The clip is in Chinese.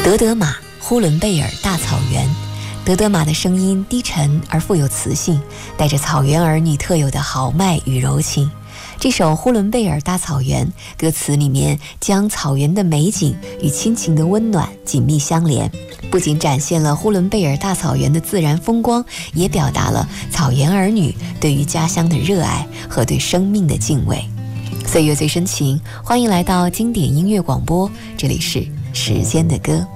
德德玛，呼伦贝尔大草原。德德玛的声音低沉而富有磁性，带着草原儿女特有的豪迈与柔情。这首《呼伦贝尔大草原》歌词里面将草原的美景与亲情的温暖紧密相连，不仅展现了呼伦贝尔大草原的自然风光，也表达了草原儿女对于家乡的热爱和对生命的敬畏。岁月最深情，欢迎来到经典音乐广播，这里是时间的歌。